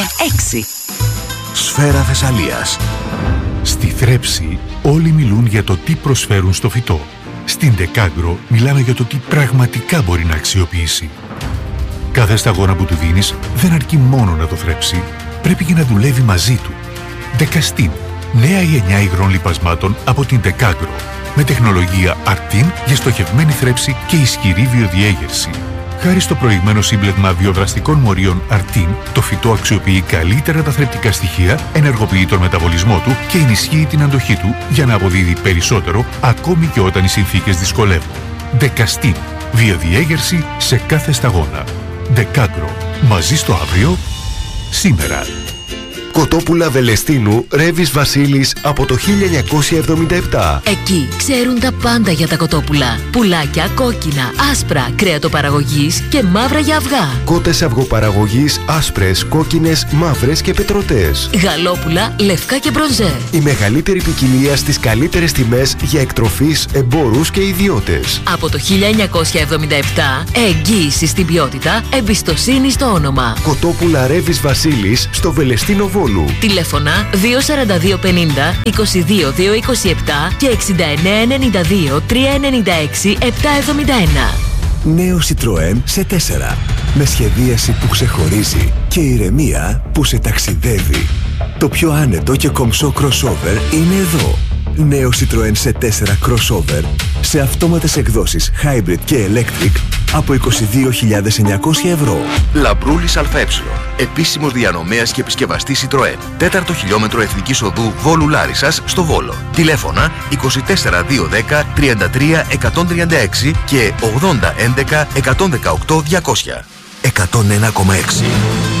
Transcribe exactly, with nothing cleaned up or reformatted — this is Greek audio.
έξι. Σφαίρα Θεσσαλίας. Στη θρέψη όλοι μιλούν για το τι προσφέρουν στο φυτό. Στην Ντεκάγκρο μιλάμε για το τι πραγματικά μπορεί να αξιοποιήσει. Κάθε σταγόνα που του δίνεις δεν αρκεί μόνο να το θρέψει, πρέπει και να δουλεύει μαζί του. Ντεκαστίν, νέα γενιά υγρών λιπασμάτων από την Ντεκάγκρο, με τεχνολογία Artin για στοχευμένη θρέψη και ισχυρή βιοδιέγερση. Χάρη στο προηγμένο σύμπλεγμα βιοδραστικών μορίων Artin, το φυτό αξιοποιεί καλύτερα τα θρεπτικά στοιχεία, ενεργοποιεί τον μεταβολισμό του και ενισχύει την αντοχή του για να αποδίδει περισσότερο ακόμη και όταν οι συνθήκες δυσκολεύουν. Ντεκαστίν, βιοδιέγερση σε κάθε σταγόνα. Ντεκάγκρο, μαζί στο αύριο, σήμερα. Κοτόπουλα Βελεστίνου Ρέβης Βασίλης από το χίλια εννιακόσια εβδομήντα επτά. Εκεί ξέρουν τα πάντα για τα κοτόπουλα. Πουλάκια κόκκινα, άσπρα, κρέατοπαραγωγής και μαύρα για αυγά. Κότες αυγοπαραγωγής άσπρες, κόκκινες, μαύρες και πετρωτές. Γαλόπουλα λευκά και μπρονζέ. Η μεγαλύτερη ποικιλία στις καλύτερες τιμές για εκτροφείς, εμπόρους και ιδιώτες. Από το χίλια εννιακόσια εβδομήντα επτά, εγγύηση στην ποιότητα, εμπιστοσύνη στο όνομα. Κοτόπουλα Ρέβης Βασίλης στο Βελεστίνο Βόλου. Τηλέφωνα δύο σαράντα δύο πενήντα, είκοσι δύο δύο είκοσι επτά και εξήντα εννέα ενενήντα δύο τριακόσια ενενήντα έξι επτακόσια εβδομήντα ένα. Νέο Citroën σε τέσσερα. Με σχεδίαση που ξεχωρίζει και ηρεμία που σε ταξιδεύει. Το πιο άνετο και κομψό crossover είναι εδώ. Νέο Citroën σε τέσσερα crossover σε αυτόματες εκδόσεις hybrid και electric από είκοσι δύο χιλιάδες εννιακόσια ευρώ. Λαμπρούλης ΑΕ. Επίσημος διανομέας και επισκευαστής Citroën. Τέταρτο χιλιόμετρο Εθνικής Οδού Βόλου Λάρισσας στο Βόλο. Τηλέφωνα είκοσι τέσσερα διακόσια δέκα τριάντα τρία εκατόν τριάντα έξι και ογδόντα έντεκα εκατόν δεκαοκτώ διακόσια. εκατόν ένα κόμμα έξι.